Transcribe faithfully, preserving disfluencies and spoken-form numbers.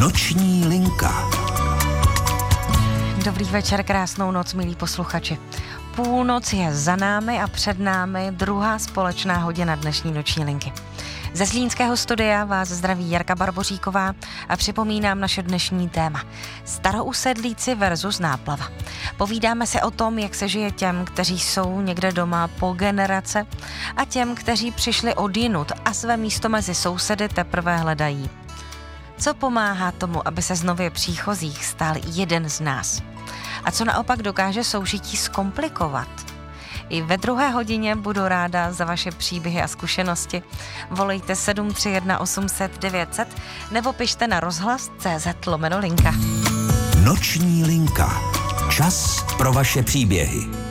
Noční linka. Dobrý večer, krásnou noc, milí posluchači. Půlnoc je za námi a před námi druhá společná hodina dnešní noční linky. Ze zlínského studia vás zdraví Jarka Barboříková a připomínám naše dnešní téma. Starousedlíci versus náplava. Povídáme se o tom, jak se žije těm, kteří jsou někde doma po generace a těm, kteří přišli odjinud a své místo mezi sousedy teprve hledají. Co pomáhá tomu, aby se z nově příchozích stal jeden z nás? A co naopak dokáže soužití zkomplikovat? I ve druhé hodině budu ráda za vaše příběhy a zkušenosti. Volejte sedm tři jedna osm set devět set nebo pište na rozhlas tečka cé zet lomeno linka. Noční linka. Čas pro vaše příběhy.